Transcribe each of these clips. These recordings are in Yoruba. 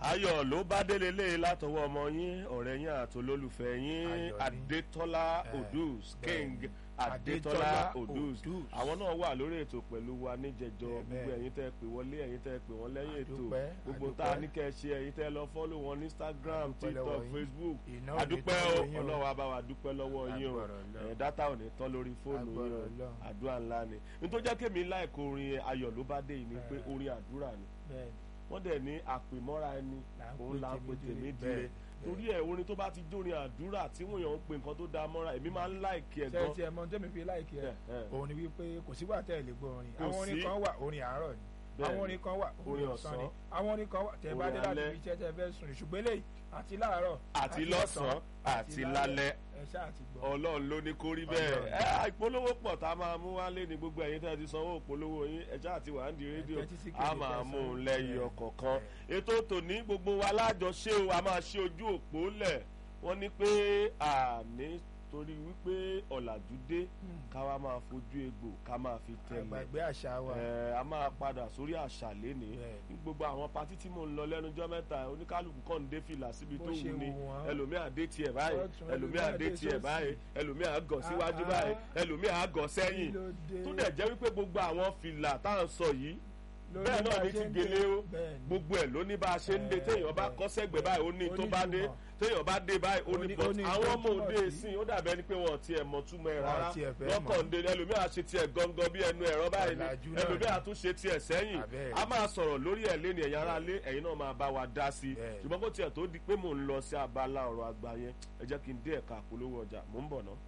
ayọ̀ ló bá délé lé látọwọ́ ọmọ yín ọ̀rẹ́ yín àtolólùfẹ́ yín Adétọ́lá Odus King Adétọ́lá Odus àwọn náà wà lórí ètò pẹ̀lú wa níjẹjọ gbogbo ẹ̀yin tẹ́ pè wọlé ẹ̀yin tẹ́ pè wọ́n lẹ́yìn ètò gbogbo tá a ní kẹ́ ṣe ẹ̀yin tẹ́ lọ fọ́lò wọn ní Instagram TikTok Facebook adúpẹ́ o ọlọ́wọ́ bá wa dúpẹ́ lọ́wọ́ yín o dátà ò ní tán lórí fóònù yín o àdúrà ńlá ni nítorí jẹ́ kémi láìkó orin ayọ̀ ló bá dé yìí ni pé orin àdúrà ni wọ́n dẹ̀ ní àpèmọ́ra ẹni òun là ń pè tèmi dire torí ẹ̀ orin tó bá ti jórin àdúrà tí wọ́n yàn ń pe nǹkan tó da mọ́ra èmi máa ń láìkí ẹ̀ gan. ṣe ti ẹ̀ mọ tẹ́mi fi láìkí ẹ̀ òun ni wípé kò sígbà tẹ́ ẹ̀ lè gbọ́ orin àwọn orin kan wà orin àárọ̀ ni àwọn orin kan wà orin ọ̀sán ni àwọn orin kan wà tẹ́ bá dé láti fi iṣẹ́ tẹ́ fẹ́ sùn ṣùgbọ́n eléyìí àti láàárọ̀ àti lọ́sàn-án àti lálẹ́ Ọlọ́run ló ní kó rí bẹ́ẹ̀ ìpolówó pọ̀ tá a máa mú wálé ní gbogbo ẹ̀yin tẹ́ ti sanwó ìpolówó yín ẹ̀ṣá àti wà ń di rédíò a máa mú un lẹ́yìn ọ̀kọ̀ọ̀kan ètò tòní gbogbo wa lájọṣe o a máa ṣe ojú òpó lẹ̀ wọ́n ní pé àní torí wípé ọ̀làjú dé ká wá máa fojú egbò ká máa fi tẹ̀lé àgbàgbé àṣà wa a máa padà sórí àṣà lénìí gbogbo àwọn patí tí mò ń lọ lẹ́nujọ́ mẹ́ta oníkálukú kàn ń dé fìlà síbi tó wù ní ẹlòmíà dé tiẹ̀ báyìí ẹlòmíà dé tiẹ̀ báyìí ẹlòmíà gọ̀ síwájú báyìí ẹlòmíà gọ̀ sẹ́yìn tó dẹ̀ jẹ́ wípé gbogbo àwọn fìlà tá à ń sọ yìí bẹ́ẹ̀ náà ní ti gèlè o gbogbo ẹ̀ ló ní bá a ṣe ń de téèyàn bá kọ́ sẹ́gbẹ̀ẹ́ báyìí ó ní tó bá dé téèyàn bá dé báyìí ó ní bọ́t àwọn ọmọ òde ìsìn ó dàbẹ́ ni pé wọ́n ti ẹ̀ mọ̀ túmọ̀ ẹ̀ rárá lọ́kàn dé ẹlòmíà ṣe tiẹ̀ gangan bí ẹnu ẹ̀rọ báyìí ni ẹlòmíà tún ṣe tiẹ̀ sẹ́yìn a máa sọ̀rọ̀ lórí ẹ̀ lé ní ẹ̀yà ara lé ẹ̀yin náà máa bá wa dá sí i ṣùgbọ́n kó tiẹ̀ tó di pé mò ń lọ sí abala ọ̀rọ̀ àgbà yẹn ẹ jẹ́ kí n dé ẹ̀ka àpolówó ọjà mò ń bọ̀ ná.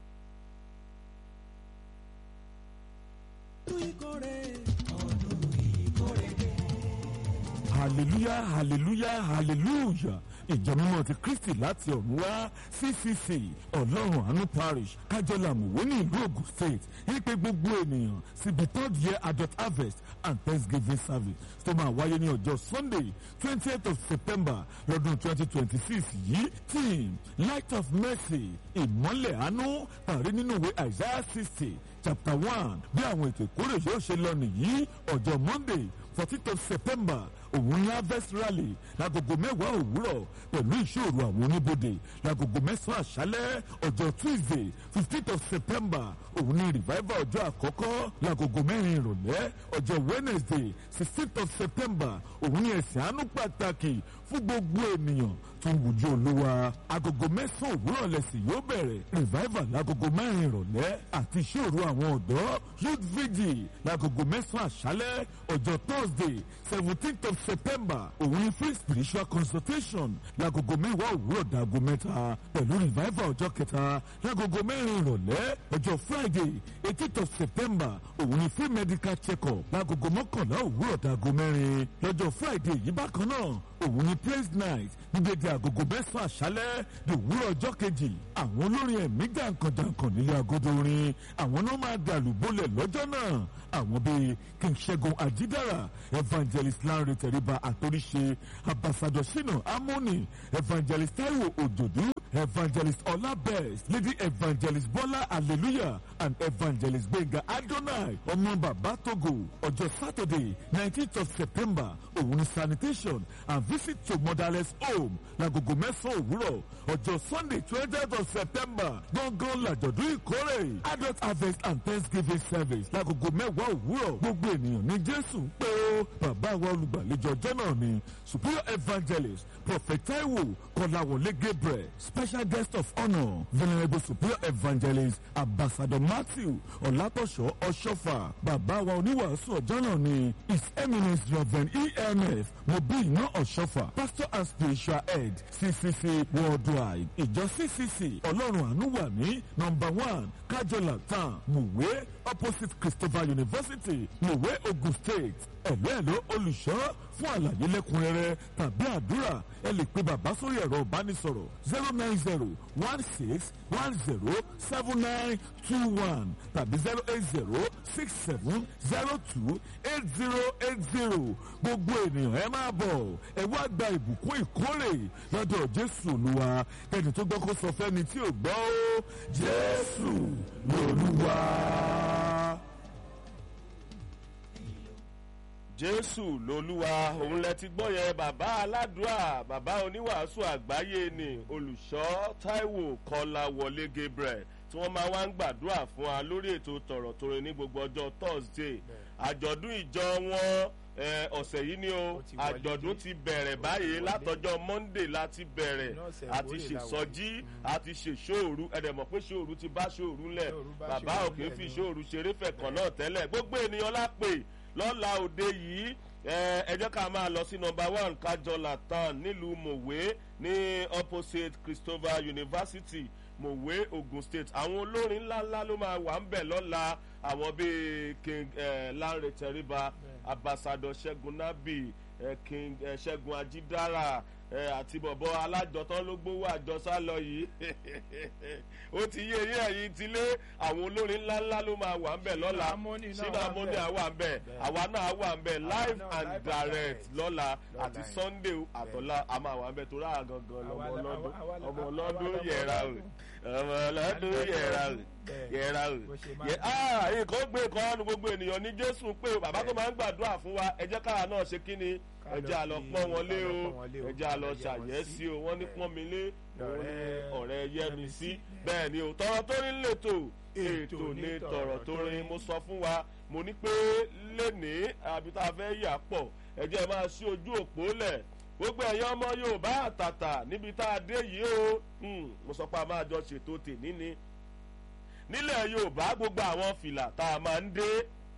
hallelujah hallelujah hallelujah ìjọ mímọ́ ti Kristi láti ọ̀run wá CCC ọlọ́run àánú parish kájọlá mùwé ní ìlú Ògùn state ìpè gbogbo ènìyàn síbi third year adult harvest and thanksgiving service tó máa wáyé ní ọjọ́ Sunday 20th of September lọ́dún 2026 yìí team light of mercy ìmọ́lẹ̀ àánú tàrí nínú ìwé Isaiah 60 chapter 1 bí àwọn ètò ìkórè yóò ṣe lọ nìyí ọjọ́ Monday 14th of September òun ní harvest rally lágogo 10 òwúrọ̀ pẹ̀lú ìṣòro àwọn oníbodè lágogo 9 àṣálẹ́ ọjọ́ Tuesday 15th of September òun ní revival ọjọ́ àkọ́kọ́ lágogo 4 ìrọ̀lẹ́ ọjọ́ Wednesday 16th of September òun ní ẹ̀sìn àánú pàtàkì fún gbogbo ènìyàn tó ń wojú Olúwa agogo 9 òwúrọ̀ lẹ́sìn yóò bẹ̀rẹ̀ revival lágogo 4 ìrọ̀lẹ́ àti ìṣòro àwọn ọ̀dọ́ youth vigil lágogo 9 àṣálẹ́ ọjọ́ Thursday 17th of September òun ní free spiritual consultation lágogo 10 òwúrọ̀ dàgò 3 pẹ̀lú revival ọjọ́ kẹta lágogo 4 ìrọ̀lẹ́ ọjọ́ Friday 18th of September òun ní free medical check-up lágogo 11 òwúrọ̀ dàgò 4 lọ́jọ́ Friday yìí bákan náà òun ní praise night ní dédé agogo 9 àṣálẹ́ di òwúrọ̀ ọjọ́ kejì àwọn olórin ẹ̀mí jàǹkànjàǹkàn nílé agodo orin àwọn náà máa dàlú bólẹ̀ lọ́jọ́ náà àwọn bíi King Ṣẹ́gun Àjídára evangelist Lanre Tẹríba Àtòríṣe ambassador Shina Harmony evangelist Taiwo Òjòdú evangelist Ọlá Best lady evangelist Bọ́lá Hallelujah and evangelist Gbénga Adonai ọmọ bàbá Togo ọjọ́ Saturday 19th of September òun ni sanitation and visit to motherless home lágogo 9 òwúrọ̀ ọjọ́ Sunday 20th of September gbọ̀ngàn làjọ̀dún ìkórè adult harvest and thanksgiving service lágogo 10 òwúrọ̀ gbogbo ènìyàn ní Jésù pé ó bàbá wa olùgbàlejò ọjọ́ náà ni superior evangelist prophet Taiwo Kọ́láwọlé Gabriel special guest of honour venerable superior evangelist ambassador Matthew Ọlátọ̀ṣọ́ Ọ̀ṣọ́fà bàbá wa oníwàásù ọjọ́ náà ni his eminence reverend EMF Mobina Ọ̀ṣọ́fà pastor and spiritual head CCC worldwide ìjọ CCC ọlọ́run àánú wà ní number 1 kájọlá town Mùwé opposite Christopher University Mùwé Ogun State ẹ̀lọ́ olùṣọ́ fún àlàyé lẹ́kùnrẹ́rẹ́ tàbí àdúrà ẹ lè pe bàbá sórí ẹ̀rọ ìbánisọ̀rọ̀ 09016107921 tàbí 08067028080 gbogbo ènìyàn ẹ máa bọ̀ ẹ wá gba ìbùkún ìkórè lọ́dọ̀ Jésù Olúwa kẹ́ni tó gbọ́ kó sọ fẹ́ni tí ò gbọ́ ó Jésù lolúwa. Jésù lolúwa òun lẹ ti gbọ́ yẹn bàbá aládùúà bàbá oníwàásù àgbáyé ni olùṣọ́ Táíwò Kọ́láwọlé Gabriel tí wọ́n máa wá ń gbàdúrà fún wa lórí ètò tọ̀rọ̀ tòrè ní gbogbo ọjọ́ Thursday àjọ̀dún ìjọ wọn ọ̀sẹ̀ yìí ni o àjọ̀dún ti bẹ̀rẹ̀ báyìí látọjọ́ Monday láti bẹ̀rẹ̀ àti ṣèsọjí àti ṣèṣòru ẹ̀dẹ̀ mọ̀ pé ṣòru ti bá ṣòru lẹ̀ bàbá òkè fi ṣòru ṣeré fẹ̀kàn náà tẹ́lẹ̀ gbogbo ènìyàn lápè lọ́la òde yìí ẹ jẹ́ ká máa lọ sí #1 Kájọlá town nílùú Mòwe ní opposite Christopher University Mòwe Ogun State àwọn olórin ńláńlá ló máa wà ń bẹ̀ lọ́la àwọn bíi King Lanre Tẹríba Ambassador Ṣẹ́gun Nábì King Ṣẹ́gun Ajídára àti bọ̀bọ̀ alájọtán ló gbówó àjọsá lọ yìí ó ti yé eyín ẹ̀yìn ti lé àwọn olórin ńláńlá ló máa wà ń bẹ̀ lọ́la Sinamoni àwa ń bẹ̀ àwa náà wà ń bẹ̀ live and direct lọ́la àti Sunday àtọ́lá a máa wà ń bẹ̀ tó rà gangan ọmọ ọlọ́dún yẹra o ọmọ ọlọ́dún yẹra o yẹra o nǹkan gbé nǹkan ọ̀nù gbogbo ènìyàn ní Jésù pé bàbá tó máa ń gbàdúrà fún wa ẹ jẹ́ káwa náà ṣe kí ni ẹ jẹ́ àlọ́ pọ́n wọn lé o ẹ jẹ́ àlọ́ ṣàyẹ́sí o wọ́n ní pọ́n mi lé òun ní ọ̀rẹ́ yẹ́ mi sí bẹ́ẹ̀ ni o tọrọ tó rí lètò ètò ní tọrọ tó rí mo sọ fún wa mo ní pé lénìí àbí tá a fẹ́ yà pọ̀ ẹ jẹ́ máa ṣí ojú òpó lẹ̀ gbogbo ẹ̀yàn ọmọ Yorùbá àtàtà níbi tá a dé yìí o mo sọ pé a máa jọ ṣètò tèmi ni nílẹ̀ Yorùbá gbogbo àwọn fìlà tá a máa ń dé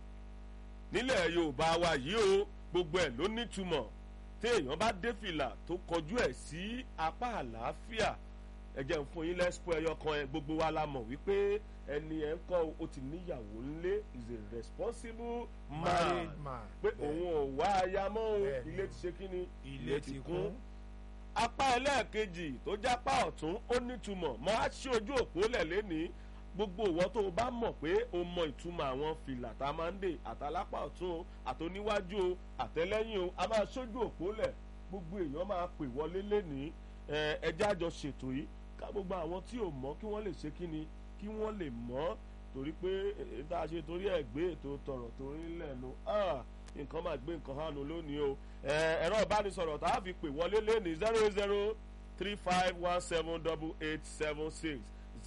nílẹ̀ Yorùbá wa yìí o gbogbo ẹ̀ ló nítumọ̀ tí èèyàn bá dé fìlà tó kọjú ẹ̀ sí apá àlàáfíà ẹ jẹ́ n fún yín lẹ́sìpọ̀ ẹyọ kan ẹ gbogbo wa la mọ̀ wípé ẹni ẹ̀ ń kọ́ ó ti níyàwó ńlé is a responsible man pé òun ò wá aya mọ́ o ilé ti ṣe kí ni ilé ti kún apá ẹlẹ́ẹ̀kejì tó jápá ọ̀tún ó nítumọ̀ mọ́ á ṣí ojú òpó lẹ̀ lénìí gbogbo ìwọ tó o bá mọ̀ pé o mọ ìtumọ̀ àwọn fìlà tá a máa ń dè àtàlápà ọ̀tún o àtòníwájú o àtẹlẹ́yìn o a máa ṣojú òpó lẹ̀ gbogbo èèyàn máa pè wọlé lẹ́nìí ẹjẹ́ àjọ ṣètò yìí ká gbogbo àwọn tí ò mọ̀ kí wọ́n lè ṣe kíni kí wọ́n lè mọ̀ torí pé tá a ṣe torí ẹ̀ gbé ètò tọ̀rọ̀ torí lẹ́nu nǹkan máa gbé nǹkan hánu lónìí o ẹ̀rọ ìbánisọ̀rọ̀ tá a fi pè wọlé lẹ́nìí 08035178876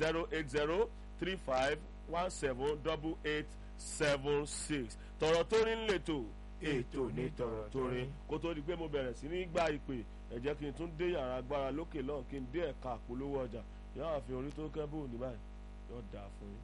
08035178876 tọ̀rọ̀ tó rí ń lètò ètò ní tọ̀rọ̀ tó rí kó tó di pé mo bẹ̀rẹ̀ sí ní gba ìpè ẹ jẹ́ kí n tún dé yàrá agbára lókè lọ́hùn kí n dé ẹ̀ka àpolówó ọjà yóò àfihàn orí tó kẹ́ bóun ní báyìí yóò dáa fún yín.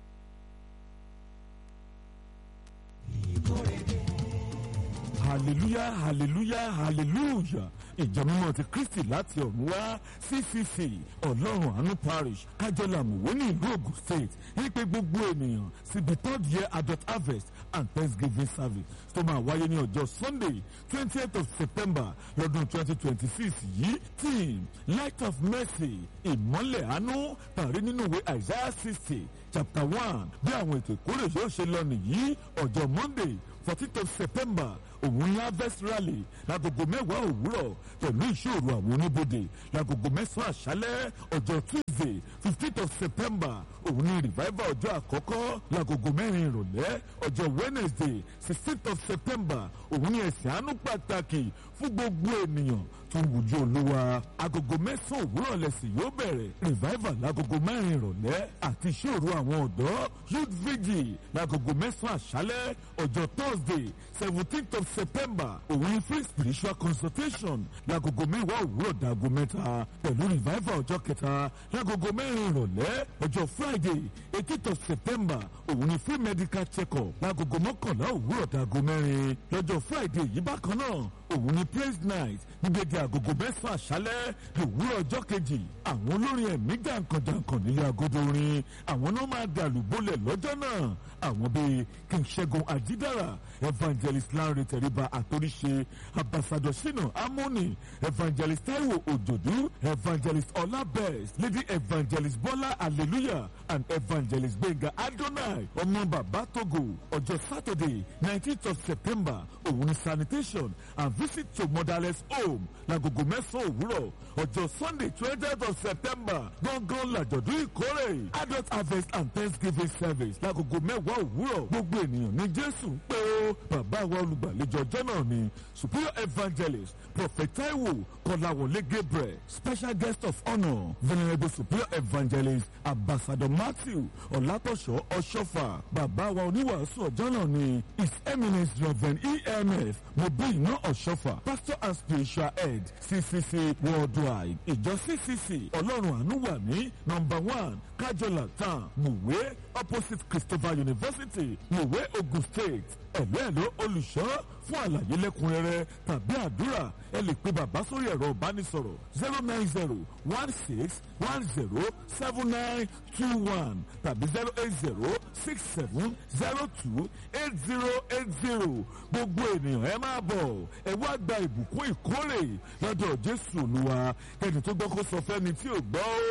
hallelujah hallelujah hallelujah ìjọ mímọ́ ti Kristi láti ọ̀run wá CCC ọlọ́run àánú parish kájọlá mòwe ní ìlú Ògùn state ń pe gbogbo ènìyàn síbi 3rd year adult harvest and thanksgiving service tó máa wáyé ní ọjọ́ Sunday 20th of September lọ́dún 2026 yìí team light of mercy ìmọ́lẹ̀ àánú tàrí nínú ìwé Isaiah 60 chapter 1 bí àwọn ètò ìkórè yóò ṣe lọ nìyí ọjọ́ Monday 14th of September òun ní harvest rally lágogo 10 òwúrọ̀ pẹ̀lú ìṣòro àwọn oníbodè lágogo 9 àṣálẹ́ ọjọ́ Tuesday 15th of September òun ní revival ọjọ́ àkọ́kọ́ lágogo 4 ìrọ̀lẹ́ ọjọ́ Wednesday 16th of September òun ní ẹ̀sìn àánú pàtàkì fún gbogbo ènìyàn tó ń wùjú Olúwa agogo 9 òwúrọ̀ lẹ́sìn yóò bẹ̀rẹ̀ revival lágogo 4 ìrọ̀lẹ́ àti ìṣòro àwọn ọ̀dọ́ youth vigil lágogo 9 àṣálẹ́ ọjọ́ Thursday 17th of September òun ní free spiritual consultation lágogo 10 òwúrọ̀ dàgò 3 pẹ̀lú revival ọjọ́ kẹta lágogo 4 ìrọ̀lẹ́ ọjọ́ Friday 18th of September òun ní free medical check-up lágogo 11 òwúrọ̀ dàgò 4 lọ́jọ́ Friday yìí bákan náà òun ní praise night níbi èdè àgógó 9 àṣálẹ́ lòwúrọ̀ ọjọ́ kejì àwọn olórin ẹ̀mí jàǹkànjàǹkàn nílé agodo orin àwọn náà máa dàlú bólẹ̀ lọ́jọ́ náà àwọn bíi King Ṣẹ́gun Ajídára evangelist Lanre Tẹríba àtòríṣe ambassador Shina Harmony evangelist Taiwo Òjòdú evangelist Ọlá Best lady evangelist Bọ́lá Hallelujah and evangelist Gbénga Adonai ọmọ bàbá Togo ọjọ́ Saturday 19th of September òun ni sanitation and visit to motherless home lágogo 9 òwúrọ̀ ọjọ́ Sunday 20th of September gángan làjọ̀dún ìkórè adult harvest and thanksgiving service lágogo 10 òwúrọ̀ gbogbo ènìyàn ní Jésù pé. o bàbá wa olùgbàlejò ọjọ́ náà ni superior evangelist prophet Taiwo Kọ́láwọlé Gabriel, special guest of honour venerable superior evangelist ambassador Matthew Ọlátọ̀ṣọ́ Ọ̀ṣọ́fà. Bàbá wa oníwàásù ọjọ́ náà ni his eminence reverend EMF Mobina Ọ̀ṣọ́fà, pastor and spiritual head CCC worldwide. Ìjọ CCC Ọlọ́run àánú wà ní number 1 Kájọlá town Mùwé opposite Christopher University Mùwé Ogun State. Ẹ̀lọ́ olùṣọ́ fún àlàyé lẹ́kùnrẹ́rẹ́ tàbí àdúrà ẹ lè pe bàbá sórí ẹ̀rọ ìbánisọ̀rọ̀ 09016107921 tàbí 08067028080. Gbogbo ènìyàn ẹ máa bọ̀ ẹ wá gba ìbùkún ìkórè lọ́dọ̀ Jésù Olúwa. Kẹ́ni tó gbọ́ kó sọ fẹ́ni tí ò gbọ́.